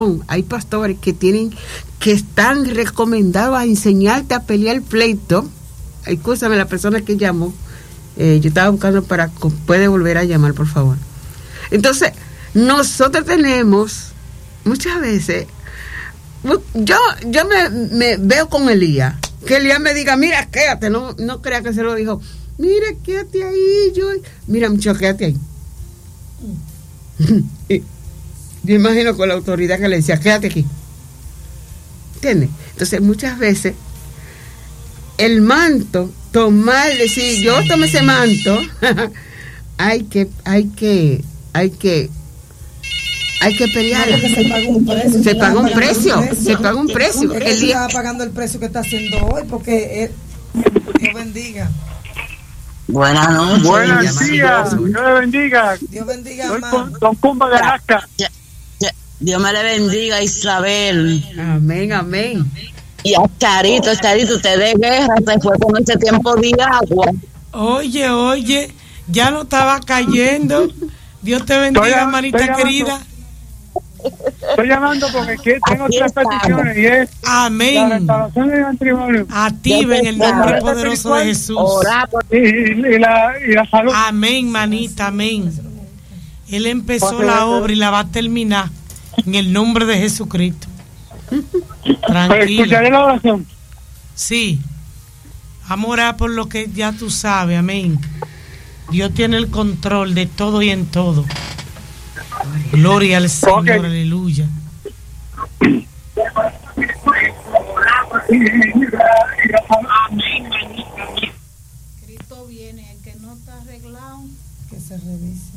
Hay pastores que están recomendados a enseñarte a pelear el pleito. Escúchame, la persona que llamó, yo estaba buscando puede volver a llamar, por favor. Entonces, nosotros tenemos, muchas veces, yo me veo con Elías, que Elías me diga, mira, quédate, no crea que se lo dijo, mira, quédate ahí, mira, muchacho, quédate ahí. Yo imagino con la autoridad que le decía, quédate aquí. ¿Entiendes? Entonces, muchas veces, el manto, tomarle, si yo tomo ese manto, hay que pelear. Se paga un precio. Se paga un precio. Él está pagando el precio que está haciendo hoy, porque Dios bendiga. Buenas noches. Buenos días. Dios le bendiga. Dios bendiga, Soy Don Cumba de Alaska. Dios me le bendiga, Isabel. Amén. Y a Charito, usted de guerra se fue con ese tiempo de agua. Oye, ya no estaba cayendo. Dios te bendiga, hermanita querida. Estoy llamando porque tengo tres peticiones y es amén. La restauración del matrimonio. Activa en el nombre poderoso de Jesús. Y la salud. Amén, manita, amén. Él empezó la obra y la va a terminar en el nombre de Jesucristo. Tranquilo. ¿Escucharé la oración? Sí. Vamos a orar por lo que ya tú sabes, amén. Dios tiene el control de todo y en todo. Gloria al Señor, aleluya. Cristo viene, el que no está arreglado, que se revise.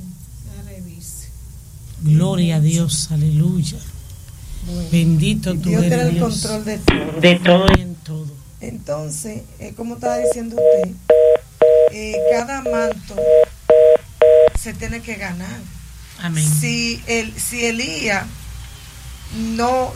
Gloria a Dios, aleluya. Bueno, bendito tú Dios eres, tiene el Dios, control de todo. De todo y en todo. Entonces, como estaba diciendo usted, cada manto se tiene que ganar. Amén. Si Elías no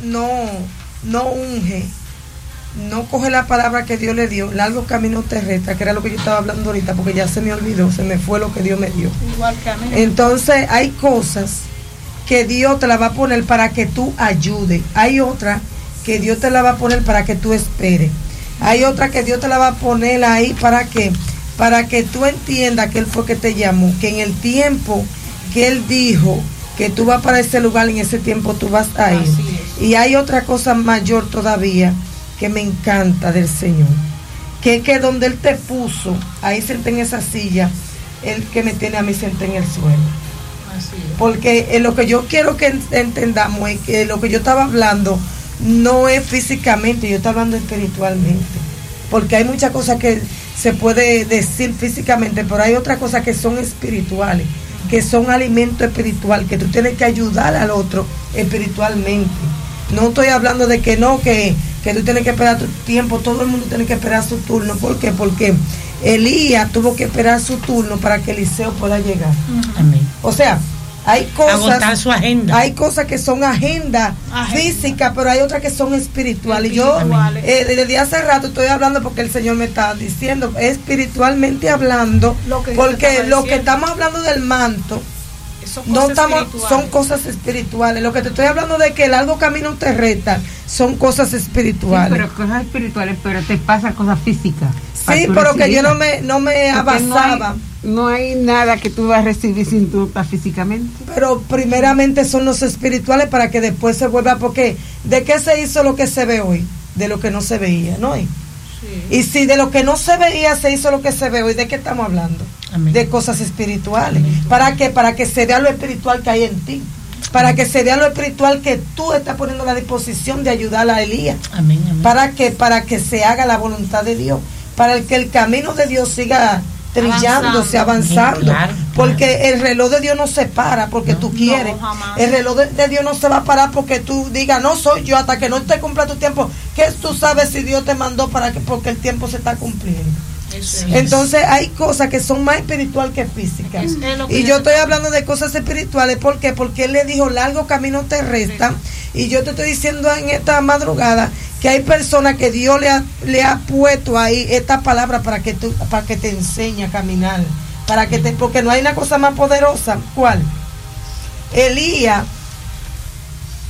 unge, no coge la palabra que Dios le dio, largo camino te resta, que era lo que yo estaba hablando ahorita, porque ya se me olvidó, se me fue lo que Dios me dio. Igual que a mí. Entonces hay cosas que Dios te la va a poner para que tú ayudes, hay otra que Dios te la va a poner para que tú esperes, hay otra que Dios te la va a poner ahí para que tú entiendas que Él fue que te llamó, que en el tiempo que Él dijo que tú vas para ese lugar, en ese tiempo tú vas a ir. Y hay otra cosa mayor todavía que me encanta del Señor, que donde Él te puso, ahí senté en esa silla, Él que me tiene a mí senté en el suelo. Porque lo que yo quiero que entendamos es que lo que yo estaba hablando no es físicamente, yo estoy hablando espiritualmente, porque hay muchas cosas que se puede decir físicamente, pero hay otras cosas que son espirituales, que son alimento espiritual, que tú tienes que ayudar al otro espiritualmente. No estoy hablando de que tú tienes que esperar tu tiempo, todo el mundo tiene que esperar su turno. ¿Por qué? Porque Elías tuvo que esperar su turno para que Eliseo pueda llegar. Amén. O sea, hay cosas, agotar su agenda. Hay cosas que son agenda física, pero hay otras que son espirituales. Y yo desde hace rato estoy hablando porque el Señor me está diciendo, espiritualmente hablando, porque lo que estamos hablando del manto, son cosas espirituales. Lo que te estoy hablando de que el largo camino te resta, son cosas espirituales. Sí, pero cosas espirituales, pero te pasan cosas físicas. Sí, pero que yo no me avanzaba. No hay nada que tú vas a recibir sin tú estás físicamente. Pero primeramente son los espirituales para que después se vuelva, porque ¿de qué se hizo lo que se ve hoy? De lo que no se veía, ¿no? Sí. Y si de lo que no se veía se hizo lo que se ve hoy, ¿de qué estamos hablando? Amén. De cosas espirituales. Amén. ¿Para qué? Para que se vea lo espiritual que hay en ti. Para que se vea lo espiritual que tú estás poniendo a la disposición de ayudar a Elías. Amén, amén. Para que se haga la voluntad de Dios. Para que el camino de Dios siga trillándose, avanzando. Claro. Porque el reloj de Dios no se para porque tú quieres. El reloj de Dios no se va a parar porque tú digas, no soy yo, hasta que no te cumpla tu tiempo. ¿Qué tú sabes si Dios te mandó porque el tiempo se está cumpliendo? Entonces hay cosas que son más espirituales que físicas. Y yo estoy hablando de cosas espirituales. ¿Por qué? Porque Él le dijo, largo camino te resta. Y yo te estoy diciendo en esta madrugada que hay personas que Dios le ha puesto ahí esta palabra para que te enseñe a caminar, porque no hay una cosa más poderosa. ¿Cuál? Elías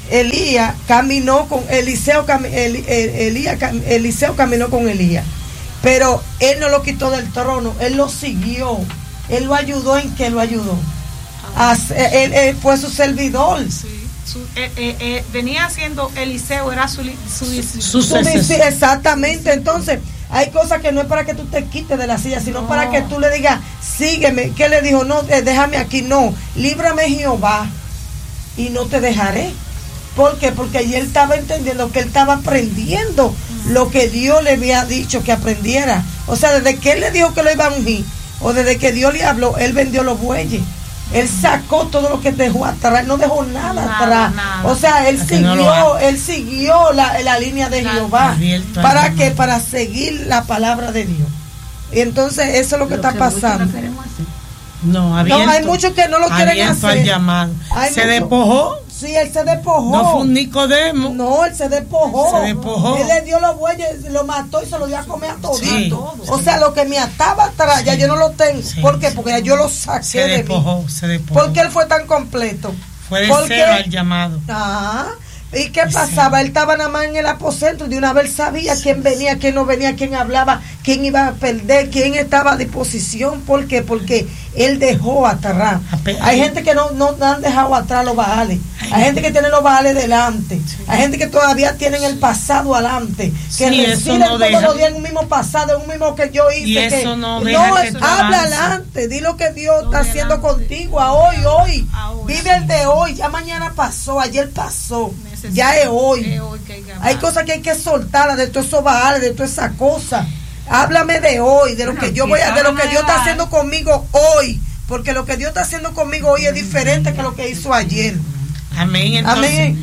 Elías caminó con Eliseo, Eliseo caminó con Elías, pero él no lo quitó del trono, él lo siguió, él lo ayudó. ¿En qué lo ayudó? Él fue su servidor. Sí. Venía siendo Eliseo, era su exactamente. Entonces hay cosas que no es para que tú te quites de la silla, sino para que tú le digas, sígueme. ¿Qué le dijo? No, déjame aquí, no, líbrame Jehová y no te dejaré. ¿Por qué? Porque allí él estaba entendiendo que él estaba aprendiendo lo que Dios le había dicho que aprendiera. O sea, desde que él le dijo que lo iba a ungir, o desde que Dios le habló, él vendió los bueyes. Él sacó todo lo que dejó atrás, no dejó nada atrás. O sea, él siguió la línea de Jehová. ¿Para qué? Para seguir la palabra de Dios. Y entonces eso es lo que está pasando. No, hay muchos que no lo quieren hacer. Se despojó. Sí, él se despojó. No fue un Nicodemo. No, él se despojó. Él le dio los bueyes, lo mató y se lo dio a comer a todos. Sí. O sea, lo que me ataba atrás, ya yo no lo tengo. Sí. ¿Por qué? Porque ya yo lo saqué se despojó. ¿Por qué él fue tan completo? Fue de cero al llamado. ¿Y qué pasaba? Él estaba nada más en el aposento y de una vez sabía quién venía, quién no venía, quién hablaba, quién iba a perder, quién estaba a disposición. ¿Por qué? Porque él dejó atrás. Hay gente que no han dejado atrás los baales. Hay gente que tiene los baales delante. Hay gente que todavía tienen el pasado adelante. Que residen todos los días en un mismo pasado, en un mismo que yo hice. Y eso no habla adelante. Di lo que Dios está haciendo contigo a hoy. Vive el de hoy. Ya mañana pasó, ayer pasó. Ya es hoy. Hay cosas que hay que soltar, de todos esos baales, de todas esas cosas. Háblame de hoy, de lo que yo de lo que Dios está haciendo conmigo hoy, porque lo que Dios está haciendo conmigo hoy es diferente que lo que hizo ayer. Amén. Entonces,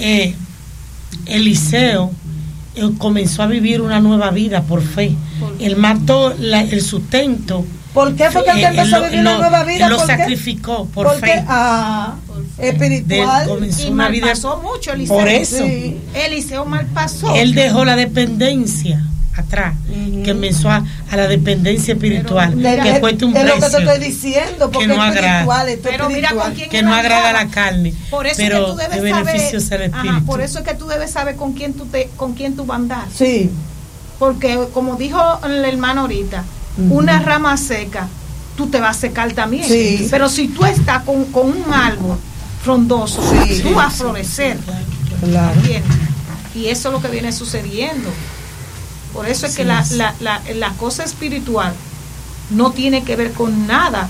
Eliseo comenzó a vivir una nueva vida por fe. Él mató el sustento. ¿Por qué fue que él empezó a vivir una nueva vida? Él lo sacrificó por fe. Espiritual. Comenzó y una vida pasó mucho Eliseo. Por eso. Sí. Eliseo mal pasó. Él dejó la dependencia atrás, que comenzó a la dependencia espiritual, que cuesta un precio. Es lo que te estoy diciendo, porque que no agrada, pero mira con quién que no agrada la carne, por eso pero que tú debes beneficios saber, al espíritu. por eso es que tú debes saber con quién tú vas a andar. Sí. Porque como dijo el hermano ahorita, una rama seca, tú te vas a secar también. Sí. Pero si tú estás con un árbol frondoso, tú vas a florecer. Claro. Y eso es lo que viene sucediendo. Por eso es que la cosa espiritual no tiene que ver con nada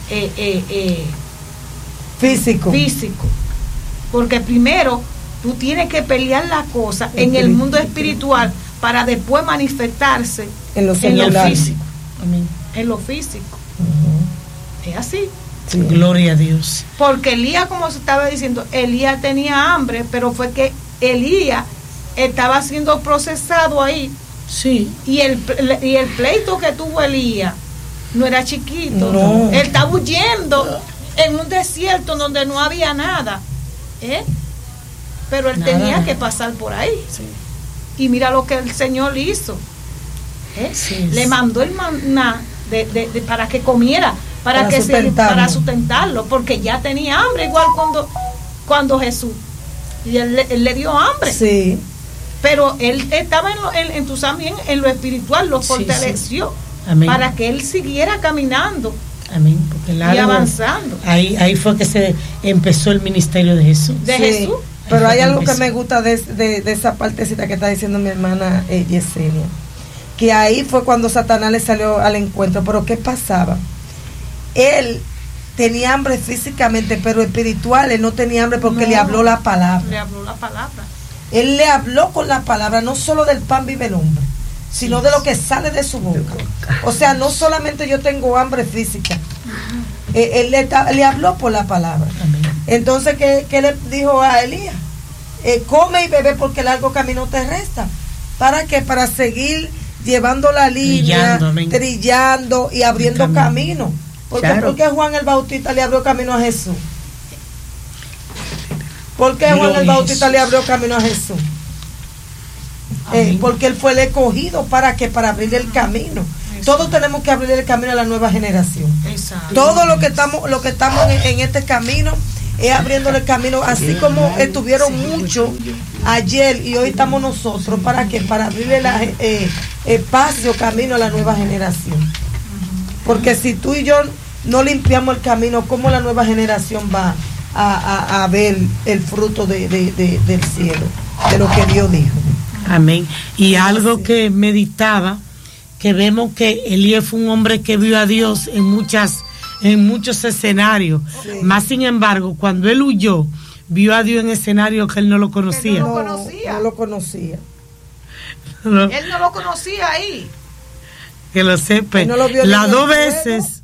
físico. Porque primero tú tienes que pelear la cosa en el mundo espiritual para después manifestarse en lo físico. Amén. En lo físico. Es así. Sí. Gloria a Dios. Porque Elías, como se estaba diciendo, Elías tenía hambre, pero fue que Elías estaba siendo procesado ahí. Sí. Y el pleito que tuvo Elías no era chiquito. No. Él estaba huyendo en un desierto donde no había nada. Pero él tenía que pasar por ahí. Sí. Y mira lo que el Señor hizo. Le mandó el maná para que comiera, para sustentarlo, porque ya tenía hambre, igual cuando Jesús. Y él le dio hambre. Sí. Pero él estaba también en lo espiritual, lo fortaleció para que él siguiera caminando. Amén. Porque y avanzando. Ahí fue que se empezó el ministerio de Jesús. Jesús. Pero hay algo que me gusta de esa partecita que está diciendo mi hermana Yesenia, que ahí fue cuando Satanás le salió al encuentro. Pero ¿qué pasaba? Él tenía hambre físicamente, pero espiritual él no tenía hambre porque le habló la palabra. Él le habló con la palabra, no solo del pan vive el hombre, sino de lo que sale de su boca. O sea, no solamente yo tengo hambre física, él le habló por la palabra. Amén. Entonces, ¿qué le dijo a Elías? Come y bebe porque largo camino te resta. ¿Para qué? Para seguir llevando la línea, trillando y abriendo camino. ¿Por qué Juan el Bautista le abrió camino a Jesús? ¿Por qué Juan el Bautista le abrió camino a Jesús? Porque él fue el escogido. ¿Para qué? Para abrir el camino. Todos tenemos que abrir el camino a la nueva generación. Exacto. Todos los que estamos en este camino es abriéndole camino, así como estuvieron muchos ayer y hoy estamos nosotros, ¿para qué? Para abrirle espacio, camino a la nueva generación. Porque si tú y yo no limpiamos el camino, ¿cómo la nueva generación va a ver el fruto del cielo, de lo que Dios dijo? Amén. Y algo que meditaba, que vemos que Elías fue un hombre que vio a Dios en muchos escenarios. Sí. Más sin embargo, cuando él huyó, vio a Dios en escenarios que él no lo conocía. No lo conocía. Él no lo conocía ahí. Que lo sepa. No las dos veces,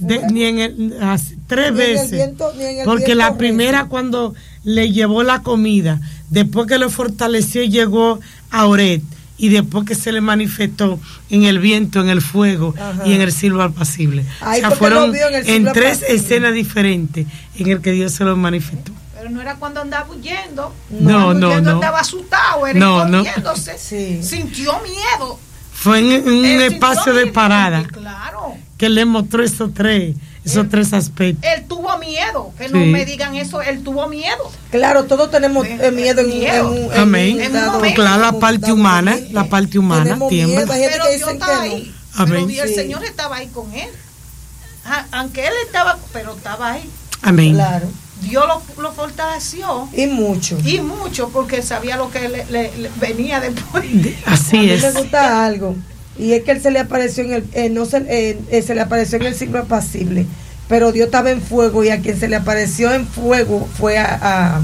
tres veces. Porque la primera cuando le llevó la comida, después que lo fortaleció llegó a Oret, y después que se le manifestó en el viento, en el fuego, ajá, y en el silbo apacible. O sea, fueron en tres escenas diferentes en el que Dios se lo manifestó. Pero no era cuando andaba huyendo. No. Andaba asustado, era escondiéndose. Sí. Sintió miedo. Fue en un espacio de parada. Claro. Que le mostró esos tres aspectos. Él tuvo miedo, que no me digan eso, él tuvo miedo. Claro, todos tenemos miedo en claro, la parte humana tiembla. Pero Dios estaba ahí. Amén. Pero el Señor estaba ahí con él. Aunque él estaba ahí. Amén. Claro. Dios lo fortaleció. Y mucho, porque sabía lo que le venía después. Así es. A mí me gusta algo. Y es que él se le apareció se le apareció en el siglo apacible, pero Dios estaba en fuego, y a quien se le apareció en fuego fue a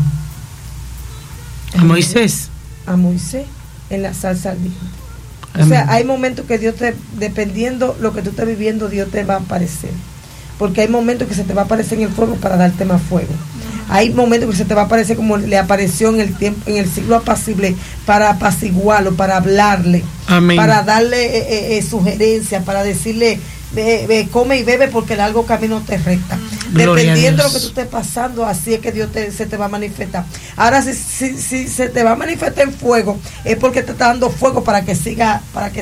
Moisés. A Moisés en la salsa ardiente. O sea, hay momentos que Dios dependiendo lo que tú estés viviendo, Dios te va a aparecer. Porque hay momentos que se te va a aparecer en el fuego para darte más fuego. Hay momentos que se te va a aparecer como le apareció en el siglo apacible, para apaciguarlo, para hablarle, amén, para darle sugerencias, para decirle come y bebe porque el largo camino te recta. Dependiendo de lo que tú estés pasando, así es que Dios se te va a manifestar. Ahora, si se te va a manifestar en fuego, es porque te está dando fuego para que siga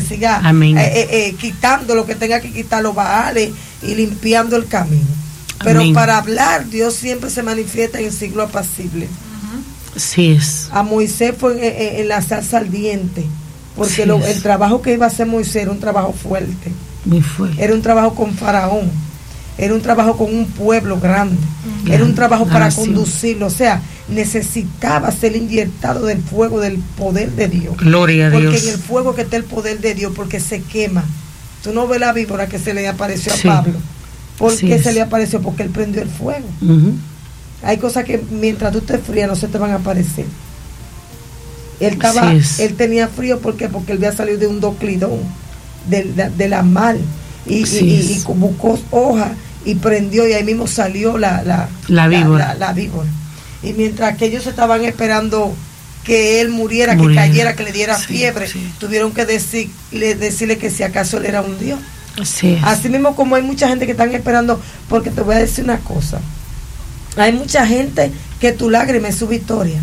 quitando lo que tenga que quitar, los baales, y limpiando el camino. Pero amén, para hablar, Dios siempre se manifiesta en el siglo apacible. Así es. A Moisés fue en la salsa ardiente, porque el trabajo que iba a hacer Moisés era un trabajo fuerte. Muy fuerte. Era un trabajo con Faraón, era un trabajo con un pueblo grande, era un trabajo para conducirlo. O sea, necesitaba ser inyectado del fuego, del poder de Dios. Gloria a Dios. Porque en el fuego que está el poder de Dios, porque se quema. Tú no ves la víbora que se le apareció a Pablo. ¿Por qué se le apareció? Porque él prendió el fuego. Hay cosas que mientras tú estés fría no se te van a aparecer. Él tenía frío porque él había salido de un doclidón, de la mar, y buscó hoja y prendió, y ahí mismo salió la víbora. La víbora. Y mientras que ellos estaban esperando que él muriera, que cayera, que le diera fiebre, tuvieron que decirle que si acaso él era un Dios. Así mismo como hay mucha gente que están esperando, porque te voy a decir una cosa, hay mucha gente que tu lágrima es su victoria.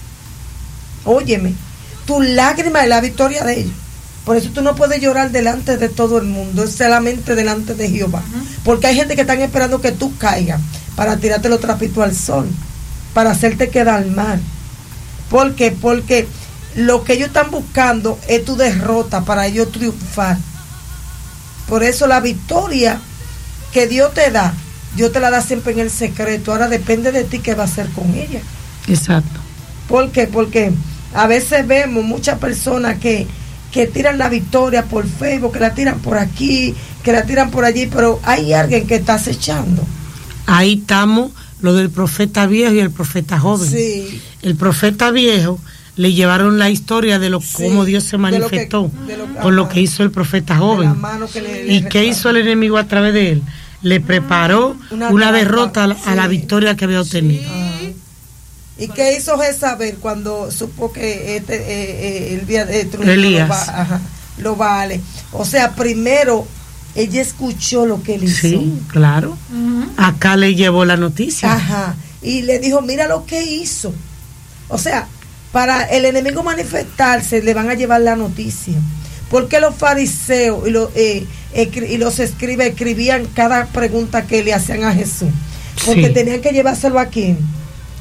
Óyeme, tu lágrima es la victoria de ellos. Por eso tú no puedes llorar delante de todo el mundo, es solamente delante de Jehová. Porque hay gente que están esperando que tú caigas para tirarte los trapitos al sol, para hacerte quedar mal. ¿Por qué? Porque lo que ellos están buscando es tu derrota para ellos triunfar. Por eso la victoria que Dios te da, Dios te la da siempre en el secreto. Ahora depende de ti qué va a hacer con ella. Exacto. ¿Por qué? Porque a veces vemos muchas personas que tiran la victoria por Facebook, que la tiran por aquí, que la tiran por allí, pero hay alguien que está acechando. Ahí estamos, lo del profeta viejo y el profeta joven. Sí. El profeta viejo le llevaron la historia de cómo Dios se manifestó por lo que hizo el profeta joven. ¿Y qué hizo el enemigo a través de él? Le preparó una derrota a la victoria que había obtenido. ¿Y qué hizo Jezabel cuando supo que él había destruido Elías los Baales? O sea, primero ella escuchó lo que él hizo. Sí, claro. Acá le llevó la noticia. Y le dijo, mira lo que hizo. O sea, para el enemigo manifestarse le van a llevar la noticia. Porque los fariseos y los escribas escribían cada pregunta que le hacían a Jesús. Porque tenían que llevárselo a quién.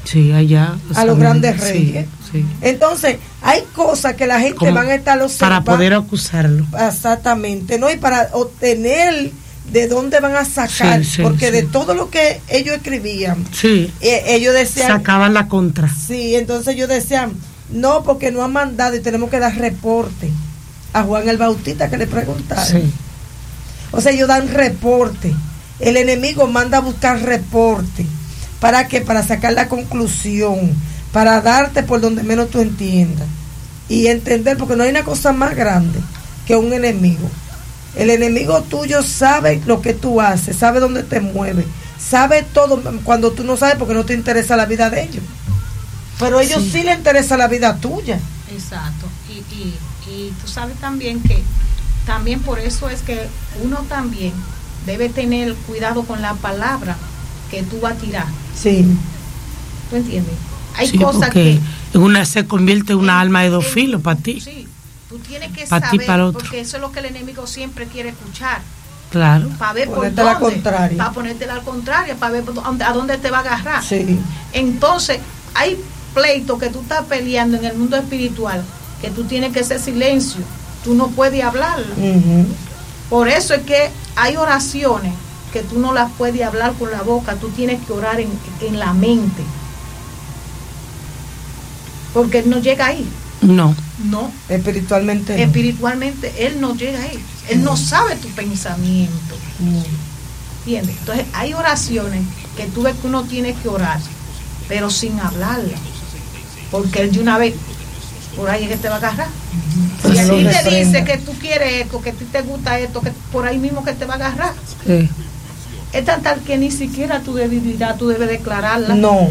Sí, allá. A los grandes reyes. Sí. Entonces, hay cosas que la gente van a estar observando. Para poder acusarlo. Exactamente, ¿no? Y para obtener de dónde van a sacar, porque de todo lo que ellos escribían, ellos decían... Sacaban la contra. Sí, entonces ellos decían, no, porque no han mandado y tenemos que dar reporte. A Juan el Bautista que le preguntaron. Sí. O sea, ellos dan reporte. El enemigo manda a buscar reporte. ¿Para qué? Para sacar la conclusión, para darte por donde menos tú entiendas. Y entender, porque no hay una cosa más grande que un enemigo. El enemigo tuyo sabe lo que tú haces, sabe dónde te mueves, sabe todo cuando tú no sabes porque no te interesa la vida de ellos. Pero a ellos sí les interesa la vida tuya. Exacto. Y tú sabes también que también por eso es que uno también debe tener cuidado con la palabra que tú vas a tirar. Sí. ¿Tú entiendes? Hay cosas que una se convierte en una alma de dos filos para ti. Sí. Tú tienes que para saber, ti, para otro. porque eso es lo que el enemigo siempre quiere escuchar. Claro. Para ver por ponerte dónde, la contraria. para ponértela al contrario, para ver a dónde te va a agarrar. Sí. Entonces, hay pleitos que tú estás peleando en el mundo espiritual, que tú tienes que hacer silencio, tú no puedes hablar. Por eso es que hay oraciones que tú no las puedes hablar con la boca, tú tienes que orar en la mente, porque él no llega ahí. No. Espiritualmente él no llega ahí, él no sabe tu pensamiento. ¿Entiendes? Entonces hay oraciones que tú ves que uno tiene que orar, pero sin hablarla, porque él de una vez por ahí es que te va a agarrar. Si a ti te dice que tú quieres esto, que a ti te gusta esto, que por ahí mismo que te va a agarrar. Sí. Es tan tal que ni siquiera tu debilidad tú debes declararla. No.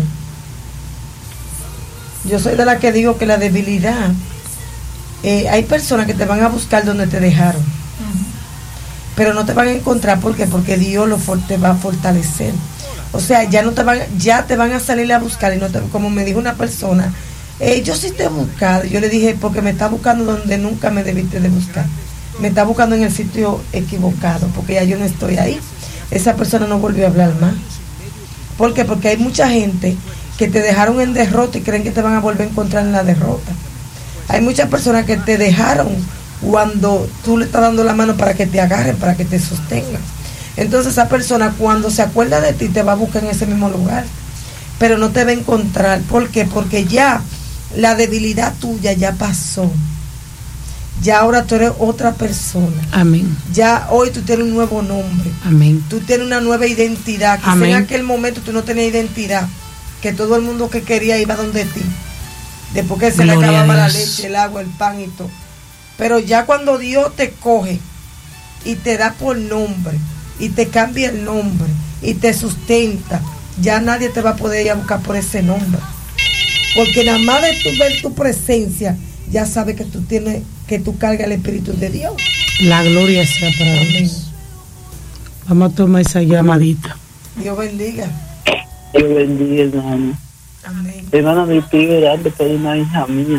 Yo soy de la que digo que la debilidad, hay personas que te van a buscar donde te dejaron, pero no te van a encontrar. ¿Por qué? Porque Dios te va a fortalecer. O sea, ya te van a salir a buscar y no te, como me dijo una persona, yo sí te he buscado. Yo le dije, porque me está buscando donde nunca me debiste de buscar. Me está buscando en el sitio equivocado, porque ya yo no estoy ahí. Esa persona no volvió a hablar más. ¿Por qué? Porque hay mucha gente que te dejaron en derrota y creen que te van a volver a encontrar en la derrota. Hay muchas personas que te dejaron cuando tú le estás dando la mano para que te agarren, para que te sostengan. Entonces esa persona cuando se acuerda de ti te va a buscar en ese mismo lugar, pero no te va a encontrar. ¿Por qué? Porque ya la debilidad tuya ya pasó. Ya ahora tú eres otra persona. Amén. Ya hoy tú tienes un nuevo nombre. Amén. Tú tienes una nueva identidad. Que en aquel momento tú no tenías identidad, que todo el mundo que quería iba donde ti. Después que se le acababa la leche, el agua, el pan y todo. Pero ya cuando Dios te coge y te da por nombre y te cambia el nombre y te sustenta, ya nadie te va a poder ir a buscar por ese nombre. Porque nada más de tu ver tu presencia, ya sabes que tú cargas el Espíritu de Dios. La gloria sea para Dios. Vamos a tomar esa llamadita. Dios bendiga. Dios bendiga, hermano. Amén. Hermano, me estoy orando por una hija mía.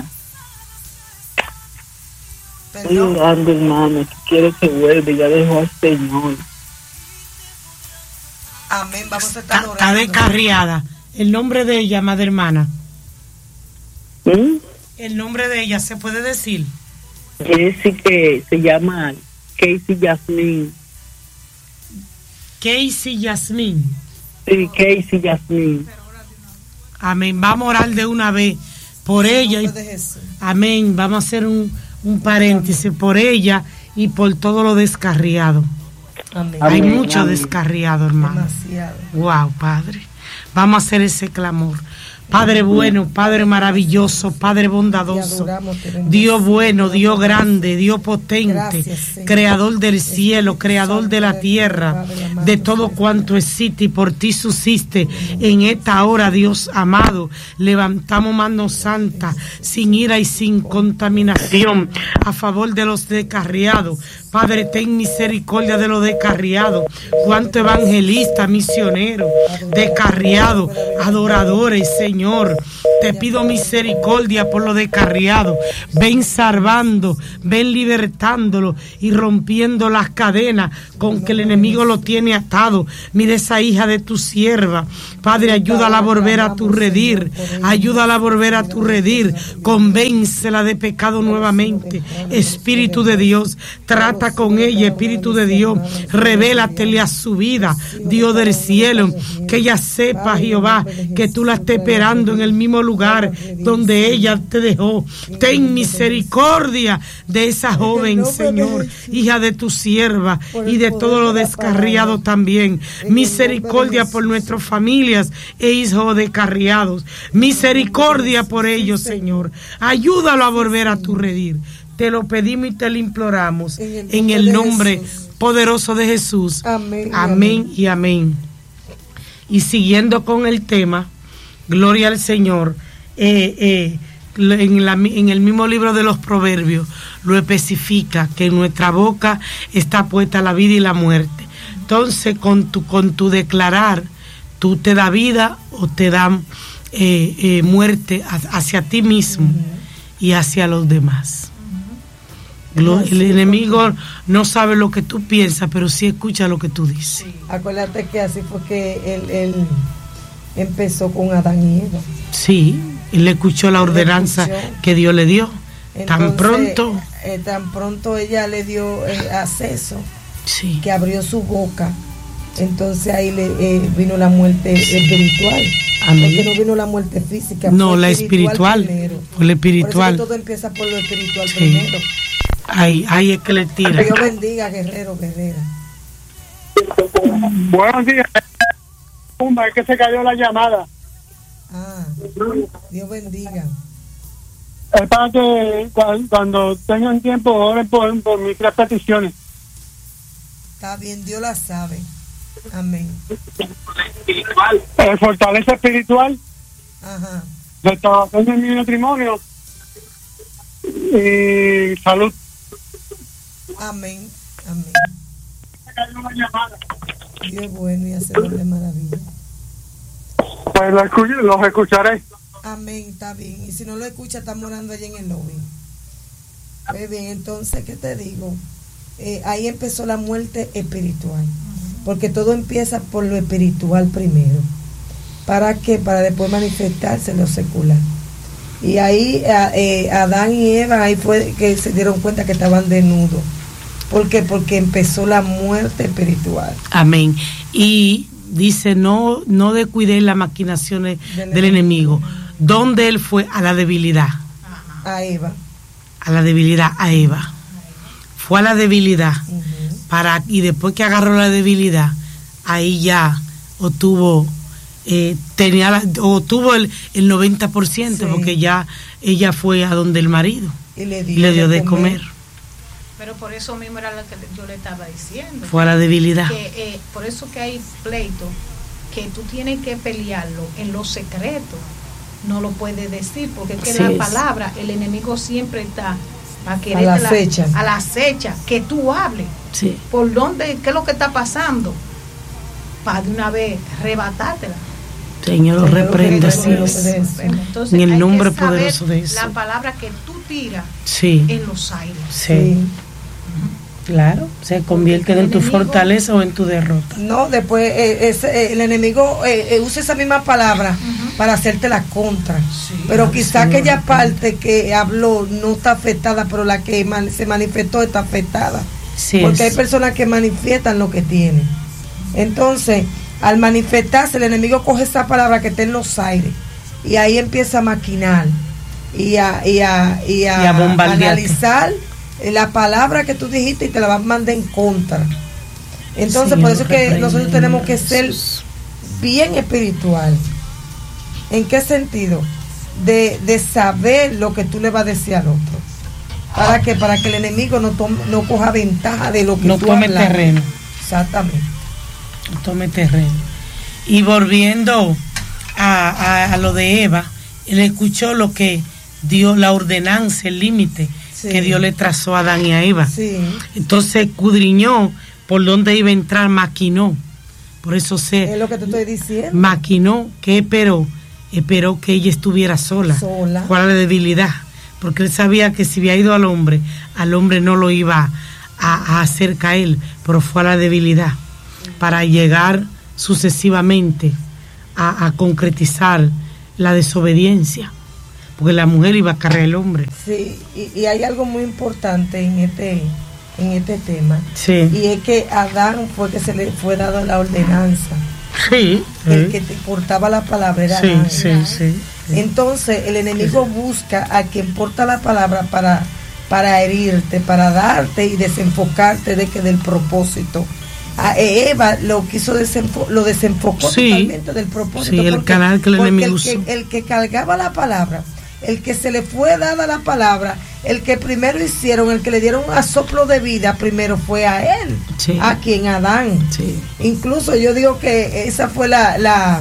Estoy orando, hermano, que quiero que vuelva, ya dejó al Señor. Amén, vamos a estar orando. Está descarriada. El nombre de ella, madre hermana. El nombre de ella, ¿se puede decir? Ese que se llama Casey Yasmín. Casey Yasmín. Sí, Casey Yasmín. Amén. Vamos a orar de una vez por ella. Amén. Vamos a hacer un paréntesis por ella y por todo lo descarriado. Amén. Hay mucho descarriado, hermano. Demasiado. Wow, Padre. Vamos a hacer ese clamor. Padre bueno, Padre maravilloso, Padre bondadoso, Dios bueno, Dios grande, Dios potente, creador del cielo, creador de la tierra, de todo cuanto existe y por ti subsiste. En esta hora, Dios amado, levantamos mano santa, sin ira y sin contaminación, a favor de los descarriados. Padre, ten misericordia de los descarriados. Cuánto evangelista, misionero, descarriado, adoradores, Señor, Te pido misericordia por lo descarriado. Ven salvando, ven libertándolo y rompiendo las cadenas con que el enemigo lo tiene atado. Mira esa hija de tu sierva. Padre, ayúdala a volver a tu redil. Ayúdala a volver a tu redil. Convéncela de pecado nuevamente. Espíritu de Dios, trata con ella, Espíritu de Dios. Revélatele a su vida, Dios del cielo. Que ella sepa, Jehová, que tú la estés esperando en el mismo lugar donde ella te dejó. Ten misericordia de esa joven, Señor, hija de tu sierva, y de todo lo descarriado también. Misericordia por nuestras familias e hijos descarriados. Misericordia por ellos, Señor. Ayúdalo a volver a tu redil. Te lo pedimos y te lo imploramos en el nombre poderoso de Jesús. Amén y amén. Y siguiendo con el tema, gloria al Señor, en el mismo libro de los Proverbios lo especifica, que en nuestra boca está puesta la vida y la muerte. Entonces, con tu declarar, tú te das vida o te dan muerte hacia ti mismo y hacia los demás. El enemigo no sabe lo que tú piensas, pero sí escucha lo que tú dices. Acuérdate que así fue que él empezó con Adán y Eva. Sí, él escuchó la ordenanza que Dios le dio. Entonces, tan pronto ella le dio acceso, sí, que abrió su boca. Entonces ahí vino la muerte espiritual. Amén. Porque no vino la muerte física. No, la espiritual. Fue la espiritual. Por eso todo empieza por lo espiritual, sí, primero. Ahí es que le tira. Dios bendiga, guerrero, guerrera. Buenos días. Es que se cayó la llamada. Dios bendiga. Es para que cuando tengan tiempo oren por mis 3 peticiones. Está bien, Dios la sabe. Amén. Fortaleza espiritual. Ajá. Restauración de mi matrimonio. Y salud. Amén. Amén. Dios es bueno y hacedor de maravilla. Pues los escucharé. Amén, está bien. Y si no lo escucha, está morando allí en el lobby. Pues bien, entonces, ¿qué te digo? Ahí empezó la muerte espiritual. Porque todo empieza por lo espiritual primero. ¿Para qué? Para después manifestarse lo secular. Y ahí Adán y Eva, ahí fue que se dieron cuenta que estaban desnudos. ¿Por qué? Porque empezó la muerte espiritual. Amén. Y dice, no descuidéis las maquinaciones del enemigo. ¿Dónde él fue? A la debilidad. A Eva. A la debilidad, a Eva. Fue a la debilidad. Y después que agarró la debilidad, ahí ya obtuvo el 90%, sí, porque ya ella fue a donde el marido y le dio de comer. Pero por eso mismo era lo que yo le estaba diciendo. Fue a la debilidad. Por eso que hay pleito, que tú tienes que pelearlo en lo secreto. No lo puedes decir, porque es que la palabra, el enemigo siempre está a la acecha, que tú hables. Sí. ¿Por dónde? ¿Qué es lo que está pasando? Para de una vez arrebatártela. Señor, lo reprenda así. Entonces, en el nombre poderoso de Jesús. La palabra que tú tiras, sí, en los aires. Sí. Claro, se convierte en tu fortaleza o en tu derrota. No, después el enemigo usa esa misma palabra para hacerte la contra. Sí, pero quizá aquella parte que habló no está afectada, pero la que se manifestó está afectada. Sí, porque hay personas que manifiestan lo que tienen. Entonces, al manifestarse, el enemigo coge esa palabra que está en los aires y ahí empieza a maquinar y a analizar la palabra que tú dijiste y te la va a mandar en contra. Entonces, por eso es que nosotros tenemos que ser bien espiritual. ¿En qué sentido? De saber lo que tú le vas a decir al otro. ¿Para qué? Para que el enemigo no coja ventaja de lo que no tú tome hablas. Terreno. Exactamente. No tome terreno. Y volviendo a lo de Eva, él escuchó lo que dio la ordenanza, el límite, sí, que Dios le trazó a Adán y a Eva. Sí. Entonces escudriñó por dónde iba a entrar, maquinó. Por eso es lo que te estoy diciendo. Maquinó, que esperó esperó que ella estuviera sola. ¿Cuál era la debilidad? Porque él sabía que si había ido al hombre no lo iba a hacer caer, pero fue a la debilidad para llegar sucesivamente a concretizar la desobediencia, porque la mujer iba a cargar al hombre. Sí, y hay algo muy importante en este tema, sí. Y es que a Adán fue que se le fue dado la ordenanza. Sí, el que te portaba la palabra era Adán. Sí. Entonces el enemigo busca a quien porta la palabra para herirte, para darte y desenfocarte del propósito. A Eva lo desenfocó totalmente del propósito. Sí, el canal que el enemigo usó. El que cargaba la palabra, el que se le fue dada la palabra, el que primero hicieron, el que le dieron un asoplo de vida primero fue a él, sí. A quien Adán. Sí. Incluso yo digo que esa fue la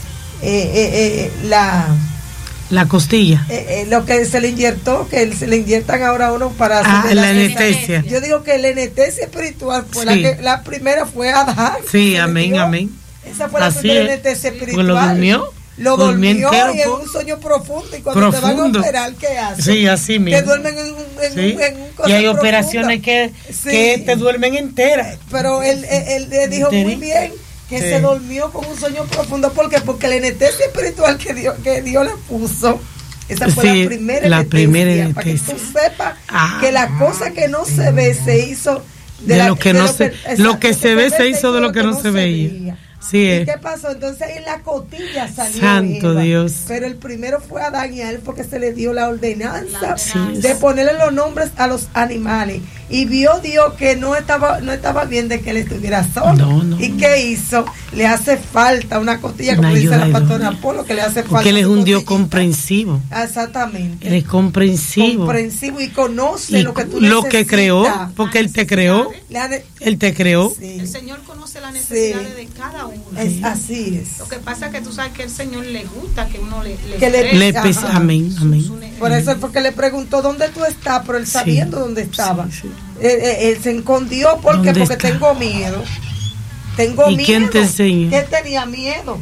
costilla. Lo que se le inyectó, que se le inyectan ahora a uno para hacer la anestesia. Yo digo que la anestesia espiritual fue sí. la primera fue Adán. Sí, amén. Esa fue la primera anestesia espiritual. Lo durmió y en un sueño profundo, y cuando te van a operar, ¿qué haces? Sí, así mismo. Te duermen en un cosa. Y hay operaciones que te duermen enteras. Pero él le dijo muy bien que se durmió con un sueño profundo. ¿Por qué? Porque la anestesia espiritual que Dios le puso, esa fue la primera anestesia. Para que tú sepas que la cosa que no se ve se hizo lo que se ve se hizo de lo que no se veía. Sí, ¿y qué pasó? Entonces en la costilla salió Santo Eva, Dios. pero el primero fue Adán, y a él porque se le dio la ordenanza de ponerle los nombres a los animales, y vio Dios que no estaba bien de que él estuviera solo. No. ¿Y qué hizo? Le hace falta una costilla, como dice la pastora Apolo, que le hace falta. Porque él es un Dios comprensivo. Exactamente. Él es comprensivo y conoce lo que tú necesitas. Lo que creó, porque él te creó. Él te creó. Sí. El Señor conoce las necesidades de cada uno. Así es. Lo que pasa es que tú sabes que el Señor le gusta que uno le amén. Por eso es porque le preguntó dónde tú estás, pero él sabiendo dónde estaba. Sí. Él se escondió porque tengo miedo. ¿Y quién te enseñó? ¿Qué tenía miedo?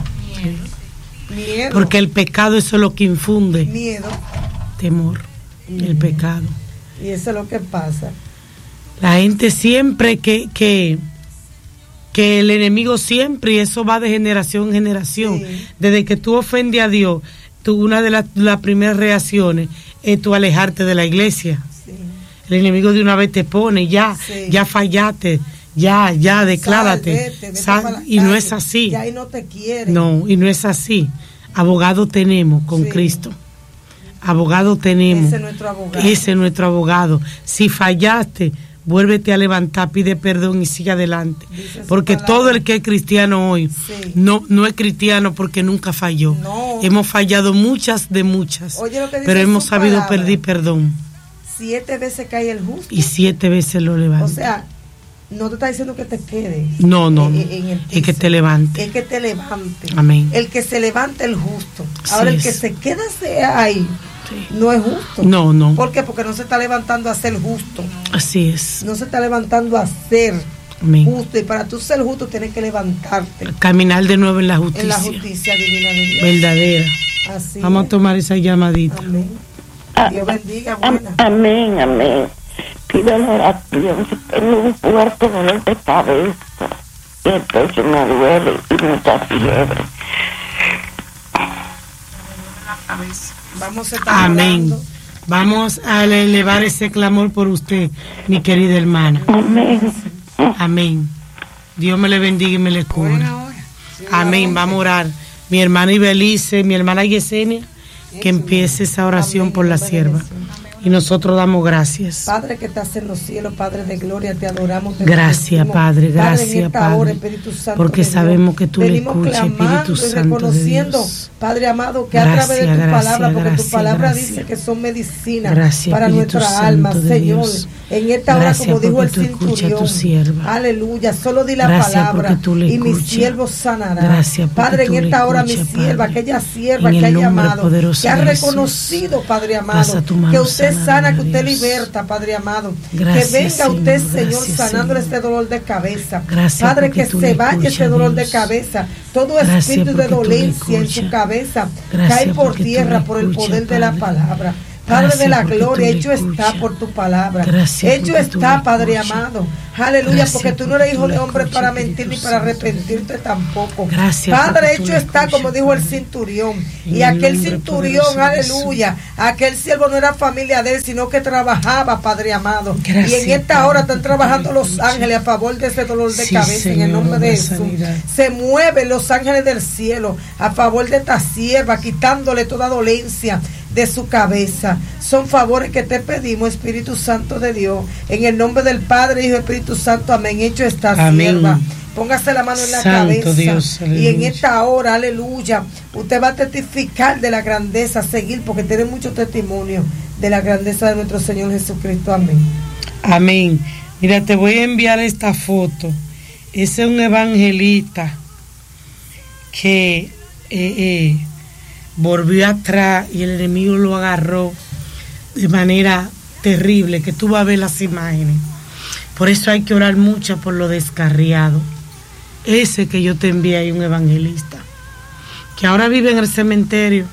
Miedo. Porque el pecado, eso es lo que infunde miedo, temor. El pecado. Y eso es lo que pasa. La gente siempre que el enemigo siempre, y eso va de generación en generación, desde que tú ofendes a Dios, una de las primeras reacciones es tú alejarte de la iglesia. El enemigo de una vez te pone, ya fallaste, ya, declárate. Y no es así. Ya ahí no te quiere. No, y no es así. Abogado tenemos con Cristo. Abogado tenemos. Ese es nuestro abogado. Si fallaste, vuélvete a levantar, pide perdón y sigue adelante. Porque todo el que es cristiano hoy no es cristiano porque nunca falló. No. Hemos fallado muchas, pero hemos sabido pedir perdón. 7 veces cae el justo y 7 veces lo levanta. O sea, no te está diciendo que te quedes. No. Es que te levante. Es que te levante. Amén. El que se levante el justo. Ahora el que se queda ahí no es justo. No. ¿Por qué? Porque no se está levantando a ser justo. Así es. No se está levantando a ser justo. Y para tú ser justo tienes que levantarte. Caminar de nuevo en la justicia. En la justicia divina de Dios. Verdadera. Así Vamos a tomar esa llamadita. Amén. Dios bendiga, buena. Amén. Pido la oración. Tengo un fuerte dolor de cabeza. Y el pecho me duele y mucha fiebre. Vamos a estar amén. hablando. Vamos a elevar ese clamor por usted, mi querida hermana. Amén. Dios me le bendiga y me le cubra. Amén. Vamos a orar. Mi hermana Ibelice, mi hermana Yesenia, que empiece esa oración por la sierva. Y nosotros damos gracias. Padre que estás en los cielos, Padre de gloria, te adoramos. Gracias, Padre, gracias, Padre. Hora, Espíritu Santo, porque sabemos que tú le escuchas, Espíritu Santo de Dios. Padre amado, que a través de tu palabra, porque tu palabra dice que son medicinas para nuestra alma, Señor. En esta hora, como dijo el centurión, aleluya, solo di la palabra y mi siervo sanará. Padre, en esta hora mi sierva, aquella sierva que ha llamado, que ha reconocido, Padre amado, que usted usted sana, que usted liberta, Padre amado. Gracias, que venga usted, Señor, Señor, sanándole este dolor de cabeza. Gracias, Padre, que se vaya este dolor de cabeza. Todo espíritu de dolencia en su cabeza cae por tierra por el poder de la palabra. Padre de la gloria, hecho está por tu palabra. Hecho está, Padre amado. Aleluya, porque tú no eres hijo de hombre para mentir ni para arrepentirte tampoco. Padre, hecho está, como dijo el centurión. Y aquel centurión, aleluya, aquel siervo no era familia de él, sino que trabajaba, Padre amado. Y en esta hora están trabajando los ángeles a favor de ese dolor de cabeza, en el nombre de Jesús. Se mueven los ángeles del cielo a favor de esta sierva, quitándole toda dolencia de su cabeza. Son favores que te pedimos, Espíritu Santo de Dios, en el nombre del Padre, Hijo y Espíritu Santo. Amén. Hecho esta sierva. Póngase la mano en la cabeza. Dios, y en esta hora, aleluya, usted va a testificar de la grandeza, seguir, porque tiene mucho testimonio de la grandeza de nuestro Señor Jesucristo. Amén. Amén. Mira, te voy a enviar esta foto. Ese es un evangelista que volvió atrás y el enemigo lo agarró de manera terrible, que tú vas a ver las imágenes. Por eso hay que orar mucho por lo descarriado. Ese que yo te envié ahí, un evangelista que ahora vive en el cementerio,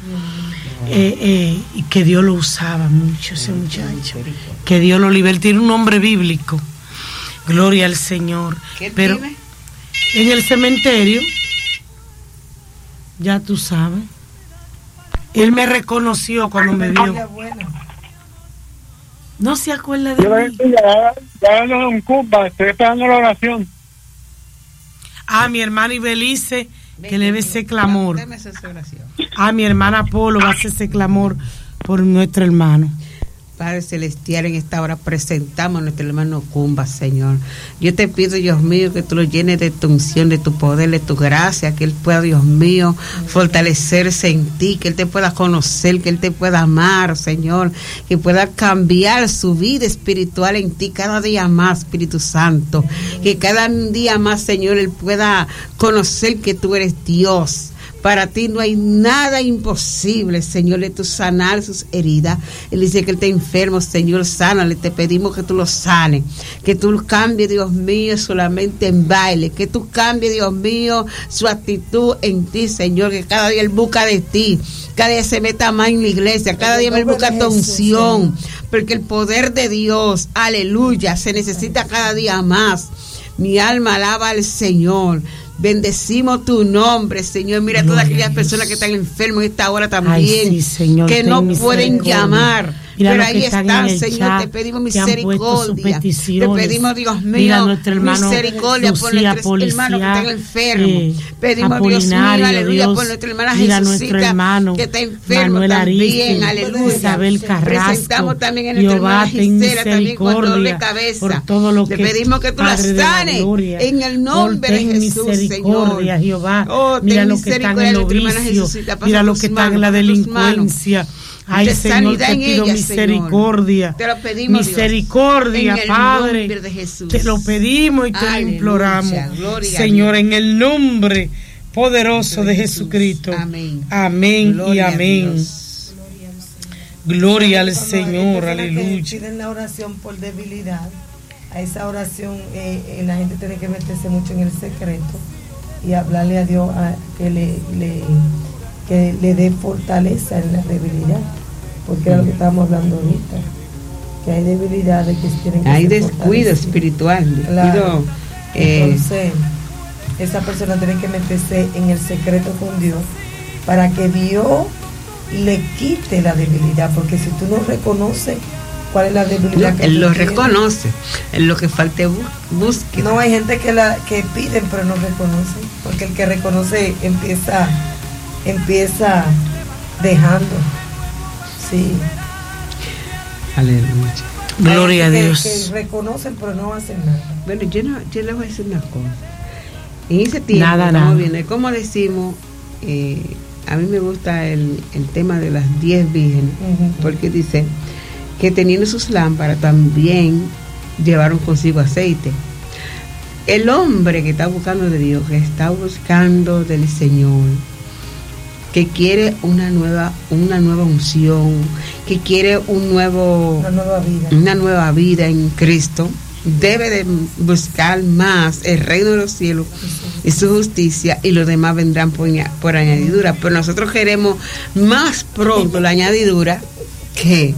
y que Dios lo usaba mucho, ese muchacho, que Dios lo libera. Tiene un nombre bíblico, gloria al Señor. Pero vive en el cementerio, ya tú sabes. Él me reconoció cuando me vio. No se acuerda de mí. Ya no un culpa, estoy esperando la oración. Mi hermana Ibelice, que le dé ese clamor. Mi hermana Polo va a hacer ese clamor por nuestro hermano. Padre Celestial, en esta hora presentamos a nuestro hermano Cumba, Señor. Yo te pido, Dios mío, que tú lo llenes de tu unción, de tu poder, de tu gracia, que él pueda, Dios mío, fortalecerse en ti, que él te pueda conocer, que él te pueda amar, Señor, que pueda cambiar su vida espiritual en ti cada día más, Espíritu Santo, que cada día más, Señor, él pueda conocer que tú eres Dios. Para ti no hay nada imposible, Señor, de tú sanar sus heridas. Él dice que él está enfermo, Señor, sánale. Te pedimos que tú lo sanes, que tú cambies, Dios mío, solamente en baile, que tú cambies, Dios mío, su actitud en ti, Señor, que cada día él busca de ti, cada día se meta más en la iglesia, cada día él busca tu unción, porque el poder de Dios, aleluya, se necesita cada día más. Mi alma alaba al Señor. Bendecimos tu nombre, Señor. Mira a todas aquellas personas que están enfermas en esta hora también, sí, Señor, que no pueden llamar. Mira, pero ahí están, Señor, te pedimos misericordia. Te pedimos, Dios mío, misericordia por nuestros hermanos que están enfermos. Pedimos, Dios mío, aleluya, por nuestra hermana Jesucita, que está enfermo también, aleluya. Isabel Carrasco, presentamos también a nuestra hermana Gisela, también con dolor de cabeza. Te pedimos que tú la sanes en el nombre de Jesús, Señor. Jehová, mira lo que están en el vicio, mira lo que están en la delincuencia. Ay, Señor, te pido misericordia. Te lo pedimos, misericordia, Dios, Padre. De Jesús. Te lo pedimos y te lo imploramos, Señor, en el nombre poderoso de Jesucristo. Amén. Amén y amén. Gloria al Señor, aleluya. Piden la oración por debilidad. A esa oración la gente tiene que meterse mucho en el secreto y hablarle a Dios que le dé fortaleza en la debilidad, porque era lo que estábamos hablando ahorita, que hay debilidades que tienen que hay descuido espiritual, claro. Entonces esa persona tiene que meterse en el secreto con Dios para que Dios le quite la debilidad, porque si tú no reconoces cuál es la debilidad que él lo reconoce, es lo que falta busque. No, hay gente que piden pero no reconoce, porque el que reconoce empieza dejando. Sí. Aleluya. Gloria a Dios. Que reconocen pero no hacen nada. Bueno, yo les voy a decir una cosa. En ese tiempo, nada. Viene, como decimos, a mí me gusta el tema de las 10 vírgenes, porque dice que teniendo sus lámparas también llevaron consigo aceite. El hombre que está buscando de Dios, que está buscando del Señor, que quiere una nueva unción, que quiere una nueva vida en Cristo, debe de buscar más el reino de los cielos y su justicia, y los demás vendrán por añadidura. Pero nosotros queremos más pronto la añadidura que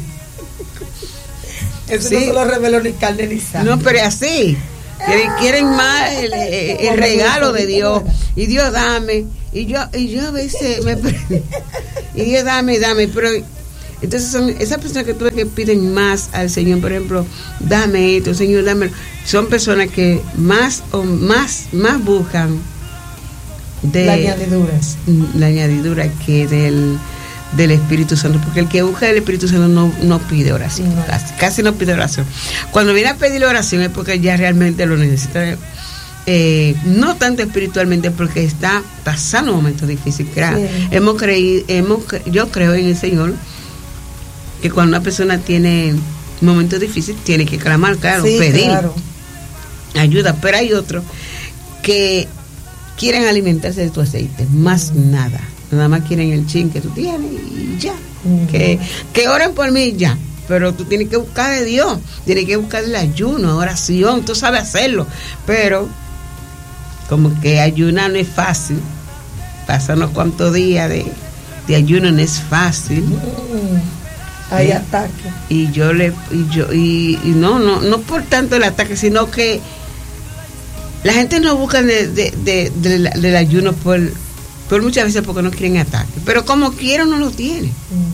eso sí. No se lo reveló ni carne ni sangre. No, pero es así. Quieren más el regalo de Dios. Y Dios dame. Y yo a veces me y Dios dame, pero entonces son esas personas que piden más al Señor, por ejemplo, dame esto, Señor, dámelo. Son personas que más buscan de la añadidura que del Espíritu Santo, porque el que busca el Espíritu Santo no pide oración, casi no pide oración. Cuando viene a pedir yo porque ya realmente lo necesita, no tanto espiritualmente, porque está pasando momentos difíciles. Yo creo en el Señor que cuando una persona tiene momentos difíciles tiene que clamar, pedir ayuda, pero hay otros que quieren alimentarse de tu aceite, más nada más quieren el chin que tú tienes y ya, que oren por mí ya, pero tú tienes que buscar de Dios, tienes que buscar el ayuno, oración, tú sabes hacerlo, pero como que ayunar no es fácil, pasan unos cuantos días de ayuno, no es fácil. Hay ataque. Y no por tanto el ataque, sino que la gente no busca del ayuno por muchas veces porque no quieren ataque, pero como quieren no lo tienen.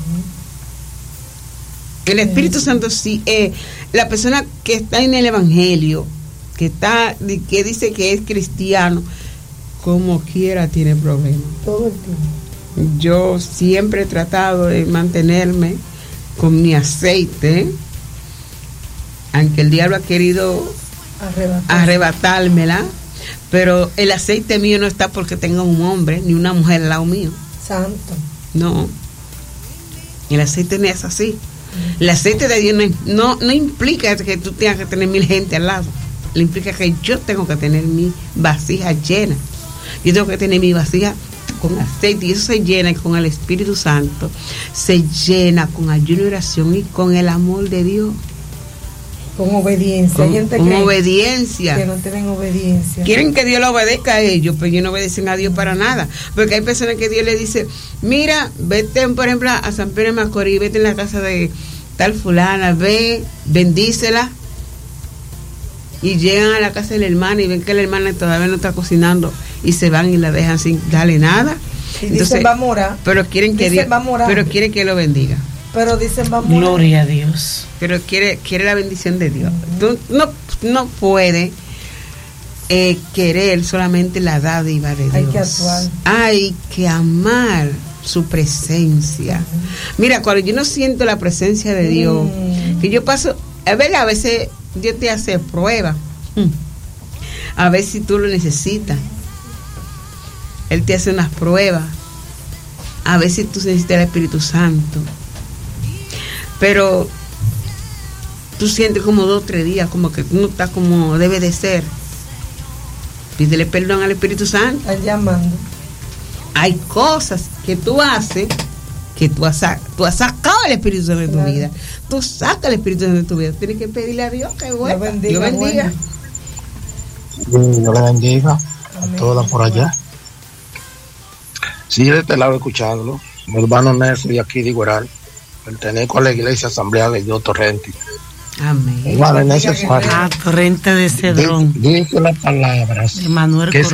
El Espíritu Santo sí, la persona que está en el Evangelio, que dice que es cristiano, como quiera tiene problemas. Todo el tiempo. Yo siempre he tratado de mantenerme con mi aceite, aunque el diablo ha querido arrebatármela, pero el aceite mío no está porque tenga un hombre ni una mujer al lado mío. Santo. No, el aceite no es así. El aceite de Dios no implica que tú tengas que tener 1000 gente al lado. Le implica que yo tengo que tener mi vasija llena. Yo tengo que tener mi vasija con aceite, y eso se llena con el Espíritu Santo, se llena con ayuno y oración y con el amor de Dios. Con obediencia. Hay gente con obediencia. Que no tienen obediencia. Quieren que Dios lo obedezca a ellos, pero ellos no obedecen a Dios para nada. Porque hay personas que Dios le dice, mira, vete, por ejemplo, a San Pedro de Macorís, vete en la casa de tal fulana, ve, bendícela. Y llegan a la casa de la hermana y ven que la hermana todavía no está cocinando y se van y la dejan sin darle nada. Y entonces dicen, va a morar. Pero quieren que Dios, pero quieren que lo bendiga. Pero dicen, va a morar. Gloria a Dios. Pero quiere la bendición de Dios. Tú no puedes querer solamente la dádiva de Dios. Hay que actuar. Hay que amar su presencia. Mira, cuando yo no siento la presencia de Dios, que yo paso, a veces Dios te hace prueba, a ver si tú lo necesitas. Él te hace unas pruebas, a ver si tú necesitas el Espíritu Santo. Pero tú sientes como 2 o 3 días, como que tú no estás como debe de ser. Pídele perdón al Espíritu Santo. Están llamando. Hay cosas que tú haces que tú has sacado el Espíritu Santo de tu vida. Tú sacas el Espíritu Santo de tu vida. Tienes que pedirle a Dios que vuelva. Dios bendiga. Dios le bendiga a todas por allá. Sí, de este lado escuchándolo. Mi hermano Nelson y aquí de Igueral. Pertenezco a la Iglesia Asamblea de Dios Torrente. Amén. Hermano, es necesario. Torrente de Cedrón. Dice las palabras de Manuel que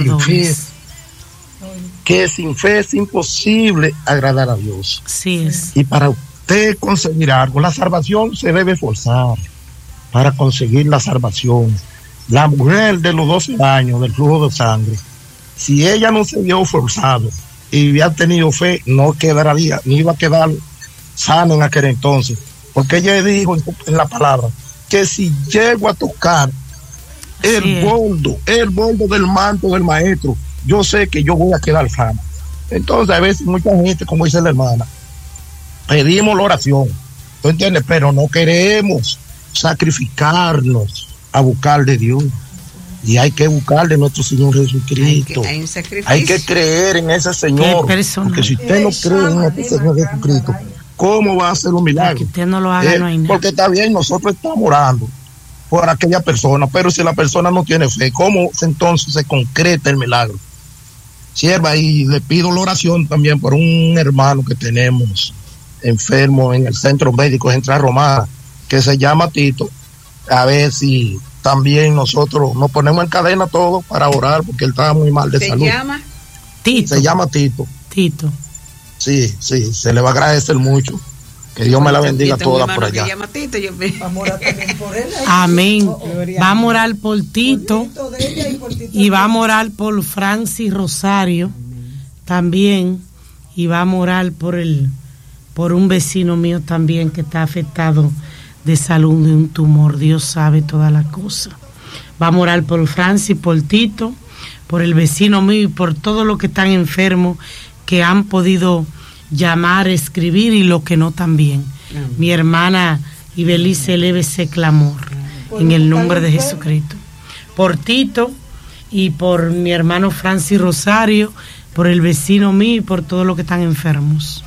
sin fe es imposible agradar a Dios. Sí es. Y para usted conseguir algo, la salvación se debe esforzar para conseguir la salvación. La mujer de los 12 años del flujo de sangre, si ella no se vio forzado y había tenido fe, no quedaría, ni iba a quedar sana en aquel entonces, porque ella dijo en la palabra que si llego a tocar el boldo del manto del maestro, yo sé que yo voy a quedar sana. Entonces a veces mucha gente, como dice la hermana, pedimos la oración, ¿tú entiendes? Pero no queremos sacrificarnos a buscar de Dios. y hay que buscar de nuestro Señor Jesucristo. Hay un sacrificio. Hay que creer en ese Señor, porque si usted no cree en este Señor Jesucristo, ¿cómo va a hacer un milagro? Que usted no lo haga, no hay nada. Porque está bien, nosotros estamos orando por aquella persona, pero si la persona no tiene fe, ¿cómo entonces se concreta el milagro? Sierva, y le pido la oración también por un hermano que tenemos enfermo en el centro médico de Central Romana, que se llama Tito, a ver si también nosotros nos ponemos en cadena todos para orar, porque él está muy mal de salud. ¿Se llama? Tito. Se llama Tito. Tito. Sí, se le va a agradecer mucho. Que Dios me la bendiga toda por allá. Vamos a orar también por él. Amén. Vamos a orar por Tito y vamos a orar por Francis Rosario también, y vamos a orar por un vecino mío también que está afectado de salud de un tumor. Dios sabe todas las cosas. Vamos a orar por Francis, por Tito, por el vecino mío y por todos los que están enfermos, que han podido llamar, escribir, y lo que no también. Mi hermana Ibelice, eleve ese clamor en el nombre de Jesucristo. Por Tito y por mi hermano Francis Rosario, por el vecino mío y por todos los que están enfermos.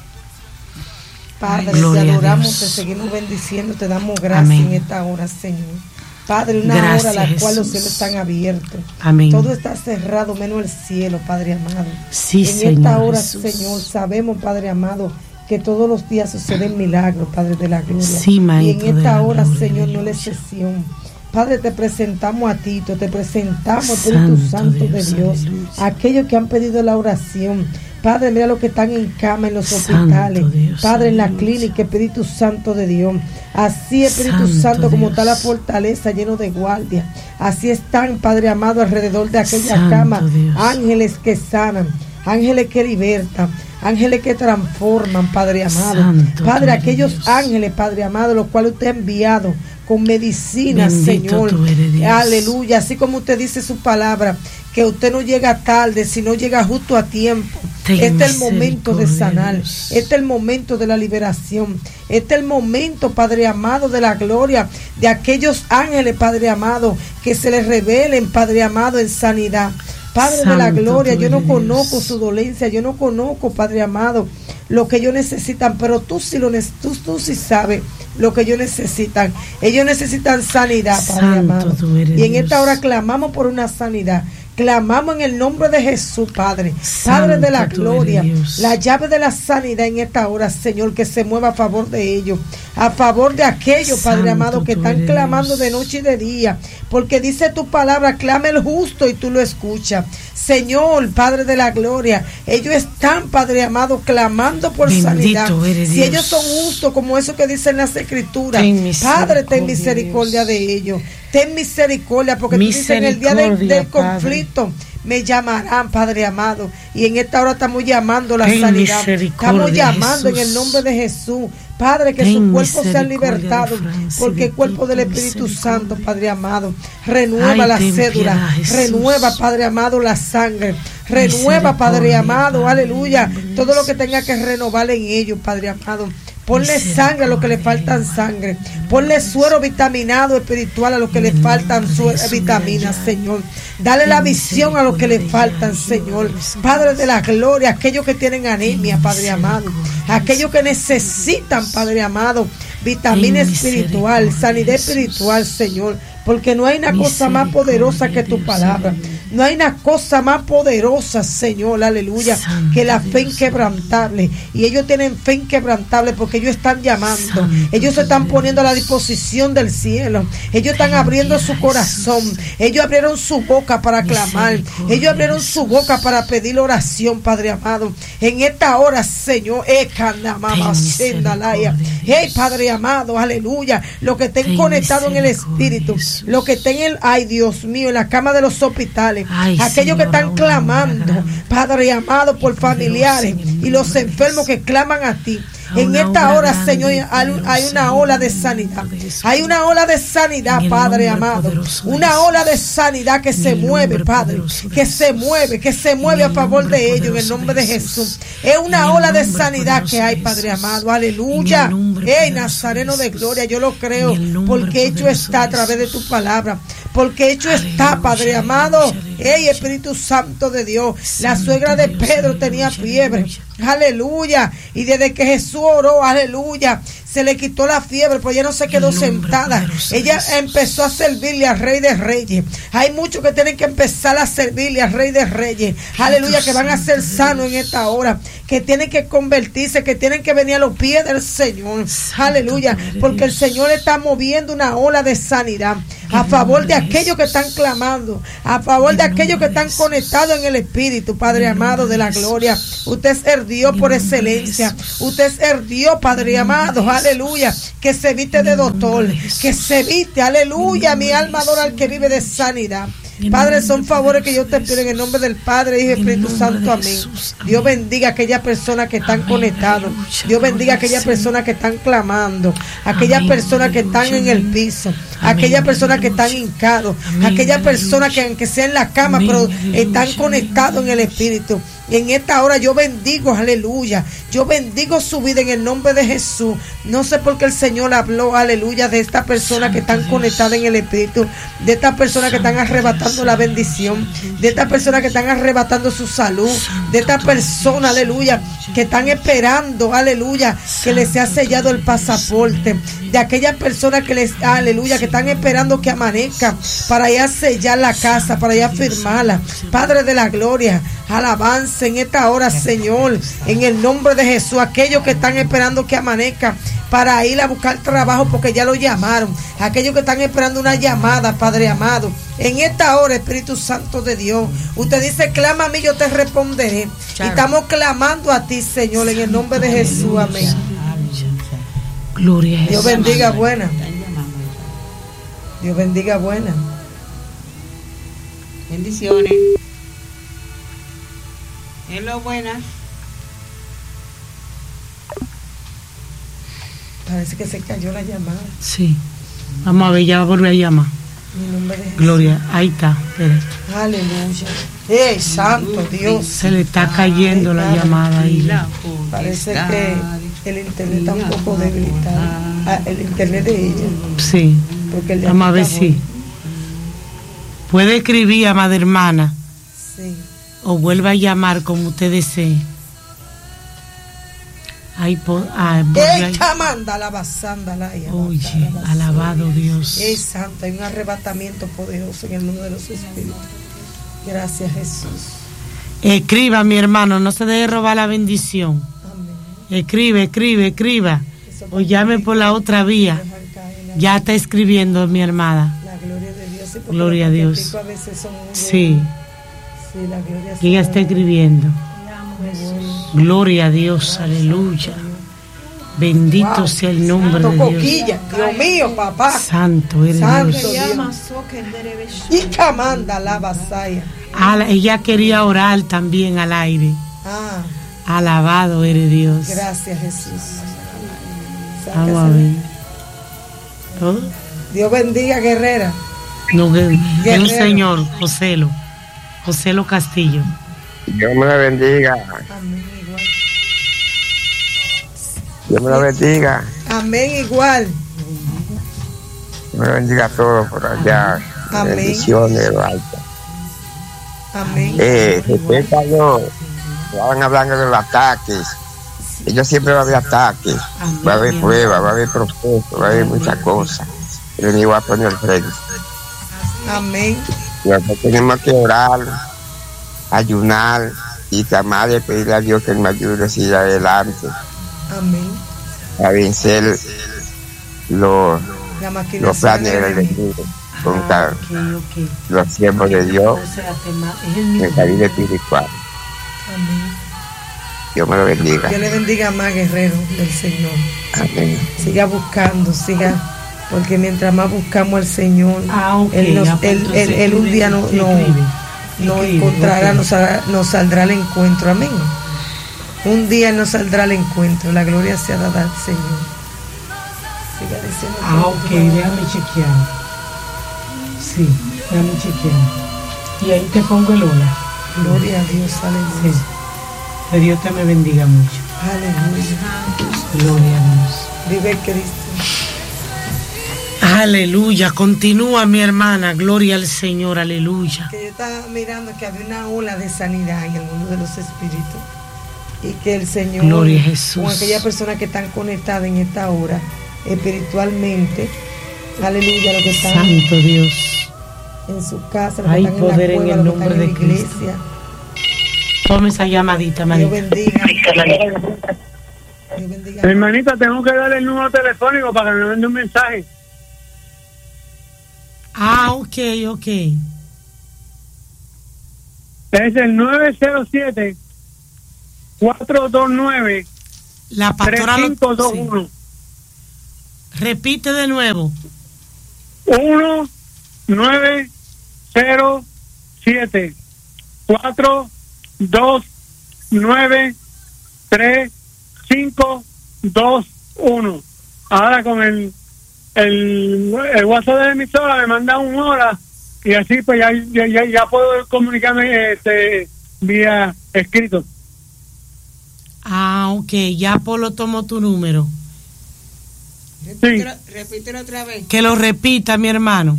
Padre, te adoramos, te seguimos bendiciendo, te damos gracias en esta hora, Señor. Padre, una hora a la cual los cielos están abiertos. Amén. Todo está cerrado menos el cielo, Padre amado. Sí, en Señor esta hora, Jesús. Señor, sabemos, Padre amado, que todos los días suceden milagros, Padre de la gloria. Sí, y en esta hora, gloria, Señor, no es excepción. Padre, te presentamos a Tito, te presentamos, Espíritu Santo de Dios, aquellos que han pedido la oración. Padre, mira los que están en cama en los hospitales. Dios, Padre, en la clínica, Espíritu Santo de Dios. Así, Espíritu Santo, como está la fortaleza lleno de guardia. Así están, Padre amado, alrededor de aquella cama. Ángeles que sanan, ángeles que libertan, ángeles que transforman, Padre amado. Padre, aquellos ángeles, Padre amado, los cuales usted ha enviado con medicina, Señor. Aleluya. Así como usted dice su palabra, que usted no llega tarde, sino llega justo a tiempo. Este es el momento de sanar. Este es el momento de la liberación. Este es el momento, Padre amado, de la gloria de aquellos ángeles, Padre amado, que se les revelen, Padre amado, en sanidad. Padre de la gloria, yo no conozco su dolencia, yo no conozco, Padre amado, lo que ellos necesitan, pero tú sí tú sí sabes lo que ellos necesitan. Ellos necesitan sanidad, Padre amado. Y en esta hora clamamos por una sanidad. Clamamos en el nombre de Jesús, Padre. Padre de la gloria, la llave de la sanidad en esta hora, Señor, que se mueva a favor de ellos, a favor de aquellos, Padre amado, que están clamando de noche y de día, porque dice tu palabra, clama el justo y tú lo escuchas. Señor, Padre de la gloria, ellos están, Padre amado, clamando por sanidad. Si ellos son justos, como eso que dicen las Escrituras, Padre, ten misericordia de ellos. Ten misericordia, porque tú dices en el día del conflicto me llamarán, Padre amado. Y en esta hora estamos llamando la sanidad. Estamos llamando en el nombre de Jesús, Padre, que su cuerpo sea libertado, porque el cuerpo del Espíritu Santo, Padre amado, renueva la cédula, renueva, Padre amado, la sangre, renueva, Padre amado, aleluya, todo lo que tenga que renovar en ellos, Padre amado. Ponle sangre a los que le faltan sangre. Ponle suero vitaminado espiritual a los que le faltan vitaminas, Señor. Dale la visión a los que le faltan, Señor. Padre de la gloria, aquellos que tienen anemia, Padre amado. Aquellos que necesitan, Padre amado, vitamina espiritual, sanidad espiritual, Señor. Porque no hay una cosa más poderosa que tu palabra. No hay una cosa más poderosa, Señor, aleluya, que la fe inquebrantable. Y ellos tienen fe inquebrantable porque ellos están llamando. Ellos se están poniendo a la disposición del cielo. Ellos están abriendo su corazón. Ellos abrieron su boca para clamar. Ellos abrieron su boca para pedir oración, Padre amado. En esta hora, Señor, hey, Padre amado, aleluya. Los que estén conectados en el Espíritu, los que estén ay Dios mío, en la cama de los hospitales, aquellos que están clamando, Padre amado, por familiares y los enfermos que claman a ti. En esta hora, Señor, hay una ola de sanidad. Hay una ola de sanidad, Padre amado. Una ola de sanidad que se mueve, Padre. Que se mueve a favor de ellos en el nombre de Jesús. Es una ola de sanidad que hay, Padre amado. Aleluya. Nazareno de gloria, yo lo creo, porque hecho está a través de tu palabra. porque hecho está, Padre amado. Ey, Espíritu Santo de Dios, la suegra de Pedro tenía fiebre, aleluya, y desde que Jesús oró, aleluya, se le quitó la fiebre, pero ella no se quedó sentada, ella empezó a servirle al Rey de Reyes. Hay muchos que tienen que empezar a servirle al Rey de Reyes, aleluya, que van a ser sanos en esta hora, que tienen que convertirse, que tienen que venir a los pies del Señor, aleluya, porque el Señor está moviendo una ola de sanidad a favor de aquellos que están clamando, a favor de aquellos que están conectados en el Espíritu. Padre amado de la gloria, usted es el Dios por excelencia, usted es el Dios, Padre amado, aleluya, que se viste de doctor, que se viste, aleluya, mi alma adora al que vive de sanidad. Padre, son favores que yo te pido en el nombre del Padre, Hijo y Espíritu Santo, amén. Dios bendiga a aquellas personas que están conectadas, Dios bendiga a aquellas personas que están clamando, aquellas personas que están en el piso, aquellas personas que están hincados, aquellas personas que aunque sea en la cama, pero están conectados en el Espíritu. Y en esta hora yo bendigo, aleluya, yo bendigo su vida en el nombre de Jesús. No sé por qué el Señor habló, aleluya, de estas personas que están conectadas en el Espíritu, de estas personas que están arrebatando la bendición, de estas personas que están arrebatando su salud, de estas personas, aleluya, que están esperando, aleluya, que les sea sellado el pasaporte, de aquellas personas que les, aleluya, que están esperando que amanezca para ya sellar la casa, para ya firmarla. Padre de la gloria, alabanza en esta hora, Señor, en el nombre de Jesús, aquellos que están esperando que amanezca para ir a buscar trabajo porque ya lo llamaron, aquellos que están esperando una llamada, Padre amado, en esta hora, Espíritu Santo de Dios, usted dice, clama a mí, yo te responderé, y estamos clamando a ti, Señor, en el nombre de Jesús, amén. Gloria a Jesús. Dios bendiga buena. Dios bendiga buena. Bendiciones. Hello, buenas. Parece que se cayó la llamada. Sí. Vamos a ver, ya va a volver a llamar. En nombre de Jesús. Gloria, ahí está. Aleluya. Santo Dios. Se le está cayendo la llamada ahí. Parece que el internet está un poco debilitado. El internet de ella. Sí. Vamos a ver si puede escribir, amada hermana. Sí. O vuelva a llamar como usted desee. Ahí manda la basanda la. Oye, alabado Dios. Santo, hay un arrebatamiento poderoso en el mundo de los espíritus. Gracias, Jesús. Escriba, mi hermano, no se deje robar la bendición. Amén. Escriba. O llame por la otra vía. Ya está escribiendo, mi hermana. La gloria de Dios. Sí, gloria a Dios. A veces son sí. Sí, la gloria. Ella está escribiendo. Gloria a Dios, aleluya. Bendito sea el nombre de Dios. Coquilla, Dios mío, papá. Santo eres Dios. Y camanda la vasalla. Ella quería orar también al aire. Alabado eres Dios. Gracias, Jesús. Vamos a ver. ¿Todo? Dios bendiga, guerrera. No, el Señor, Joselo Castillo. Dios me la bendiga. Amén, igual. Dios me la bendiga. Amén, igual. Dios me la bendiga a todos por allá. Amén. Bendiciones de lo alto. Amén. Estaban hablando de los ataques. Ellos siempre va a haber ataques. Amén. Va a haber pruebas, va a haber procesos, va a haber muchas cosas. Pero ni va a poner el freno. Amén. Nosotros tenemos que orar, ayunar y clamar y pedirle a Dios que me ayude a seguir adelante. Amén. A vencer los planes del enemigo contra los siervos de Dios en la vida espiritual. Amén. Dios me lo bendiga. Dios le bendiga más, guerrero del Señor. Amén. Siga buscando, porque mientras más buscamos al Señor, Él un día nos encontrará, nos saldrá al encuentro. Amén. Un día nos saldrá al encuentro. La gloria sea dada al Señor. Siga diciendo. Déjame chequear. Sí, déjame chequear. Y ahí te pongo el hola. Gloria a Dios, aleluya. Sí. Que Dios te me bendiga mucho. Aleluya. Gloria a Dios. Vive Cristo. Aleluya, continúa mi hermana, gloria al Señor, aleluya. Que yo estaba mirando que había una ola de sanidad en el mundo de los espíritus y que el Señor, gloria a Jesús, con aquellas personas que están conectadas en esta hora espiritualmente, aleluya, lo que están Santo Dios en su casa, lo que hay están poder en la cueva, en el lo que nombre están en de la Cristo. iglesia. Tome esa llamadita, manita. Dios bendiga. Dios bendiga. Hermanita, tengo que darle el número telefónico para que me mande un mensaje. Ah, ok. Es el 907-429-3521. La pastora lo... Sí. Repite de nuevo. 1-907-429-3521. Ahora con el WhatsApp de la emisora me manda un hora y así pues ya puedo comunicarme vía escrito. Ah, ok, ya Polo tomó tu número. Repítelo otra vez. Que lo repita, mi hermano.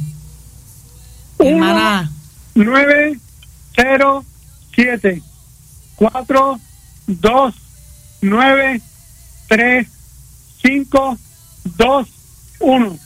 907-429-3521.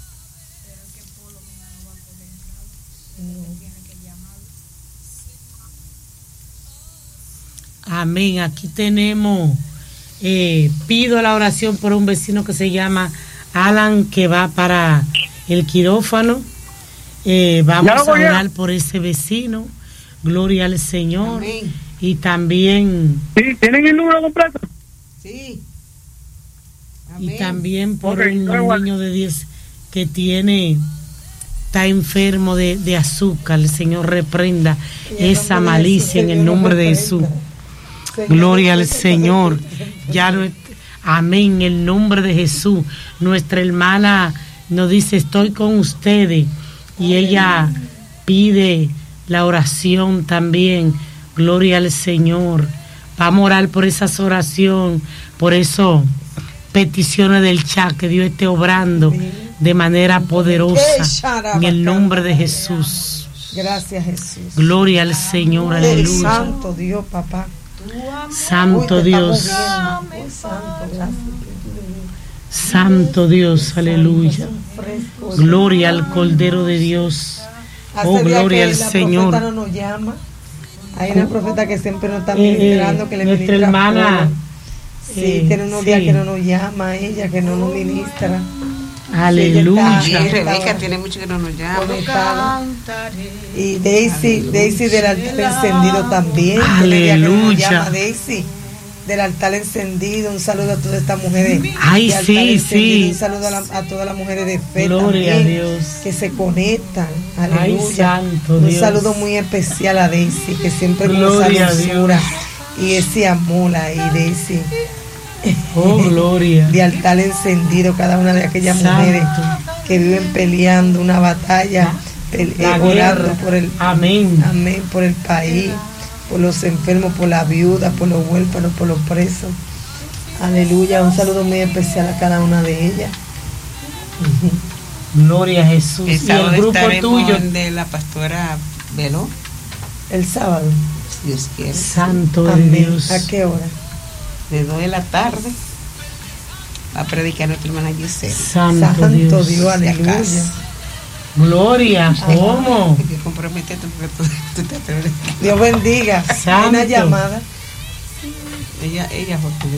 Amén. Aquí tenemos, pido la oración por un vecino que se llama Alan, que va para el quirófano. Vamos a orar por ese vecino. Gloria al Señor. Amén. Y también... ¿Sí? ¿Tienen el número completo? Sí. Y Amén. también por un niño de 10 que está enfermo de azúcar. El Señor reprenda esa malicia en el nombre de Jesús. Gloria al Señor. Amén, en el nombre de Jesús. Nuestra hermana nos dice, estoy con ustedes, y ella pide la oración también. Gloria al Señor. Vamos a orar por esas oraciones, por eso peticiones del chat, que Dios esté obrando de manera poderosa en el nombre de Jesús. Gracias, Jesús. Gloria al Señor, aleluya. Santo Dios, papá. Santo Dios. Santo Dios, aleluya. Gloria al Cordero de Dios. Oh, gloria al Señor. No nos llama. Hay una profeta que siempre nos está ministrando, que le nuestra ministra hermana. Sí, tiene unos días que no nos llama, ella que no nos ministra. Aleluya. Rebeca tiene mucho que no nos llama. Y Daisy del altar encendido también. Aleluya. Daisy del altar encendido. Un saludo a todas estas mujeres. Ay, sí. Un saludo a todas las mujeres de fe. Gloria también, a Dios. que se conectan. Aleluya. Ay, santo un Dios. saludo muy especial a Daisy, que siempre con Gloria esa dulzura y ese amor ahí, Daisy. Oh, gloria. De altar encendido, cada una de aquellas Santo. mujeres que viven peleando una batalla, orando por el amén, por el país, por los enfermos, por la viuda, por los huérfanos, por los presos. Aleluya. Un saludo muy especial a cada una de ellas. Gloria a Jesús. El sábado y el grupo tuyo de la pastora Velo. El sábado. Dios quiere. Santo de Amén. Dios. ¿A qué hora? De 2 de la tarde va a predicar nuestra hermana Giselle. Santo Dios. Aleluya. Gloria. ¿Cómo? Hay que comprometerte porque tú te atreves. Dios bendiga. Santo. Una llamada. Ella porque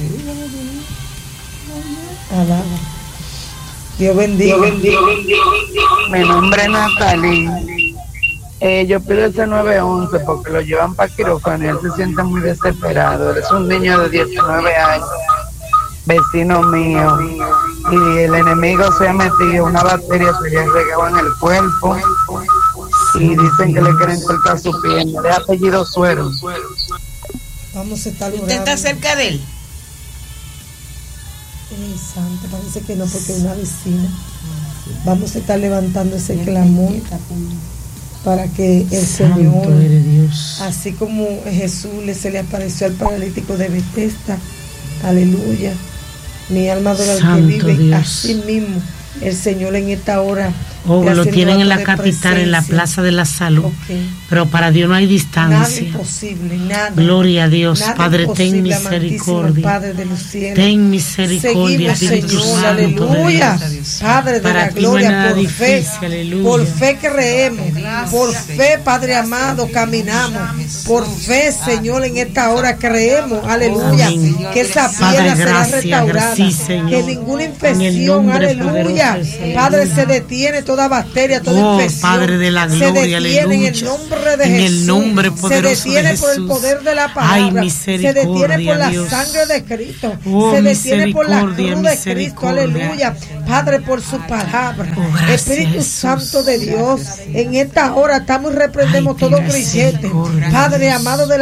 Alaba. Dios bendiga. Mi nombre es Natalie. Yo pido ese 911 porque lo llevan para quirófano y él se siente muy desesperado. Él es un niño de 19 años, vecino mío, y el enemigo se ha metido una bacteria, se le ha regado en el cuerpo y dicen que le quieren cortar su pierna. De apellido Suero. Vamos a estar orando. ¿Usted está cerca de él? Ay, santo, parece que no, porque es una vecina. Vamos a estar levantando ese clamor para que el Señor, así como Jesús se le apareció al paralítico de Betesda, aleluya, mi alma adora al que vive, Dios. así mismo El Señor en esta hora. Lo tienen en la capital, en la Plaza de la Salud. Pero para Dios no hay distancia. Nada imposible, nada. Gloria a Dios. Nada Padre, ten misericordia. Padre de los cielos. Ten misericordia, Seguimos, Espíritu Señor, Santo de aleluya. Dios. Padre de para la gloria, por fe. Difícil, aleluya. Por fe creemos. Por fe, Padre amado, caminamos. Por fe, Señor, en esta hora creemos. Aleluya. Amén. Que esa Padre, piedra será gracias, restaurada. sí, Señor. Que ninguna En el infección, nombre aleluya. poderoso, Padre, se detiene toda bacteria, toda infección. Padre de la gloria, se detiene aleluya. en el nombre de en Jesús. el nombre poderoso se detiene de por el Jesús. poder de la Ay, palabra. misericordia, se detiene por la Dios. sangre de Cristo. Oh, se detiene por la cruz misericordia, de Cristo. Aleluya. Padre, por su palabra. Gracias, Espíritu Jesús. Santo de Dios, en esta hora estamos y reprendemos todo grillete. Padre amado de la